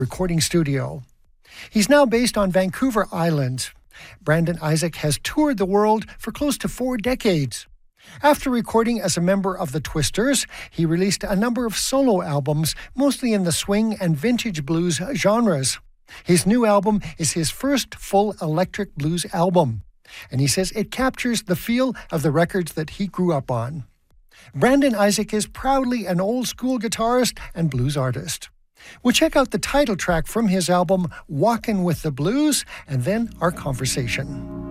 recording studio. He's now based on Vancouver Island. Brandon Isaac has toured the world for close to 4 decades. After recording as a member of the Twisters, he released a number of solo albums, mostly in the swing and vintage blues genres. His new album is his first full electric blues album, and he says it captures the feel of the records that he grew up on. Brandon Isaac is proudly an old-school guitarist and blues artist. We'll check out the title track from his album, Walkin' with the Blues, and then our conversation.